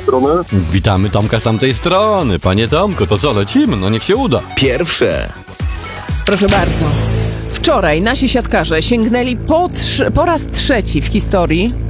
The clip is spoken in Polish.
strony. Witamy Tomka z tamtej strony. Panie Tomku, to co, lecimy? No niech się uda. Pierwsze. Proszę bardzo. Wczoraj nasi siatkarze sięgnęli po raz trzeci w historii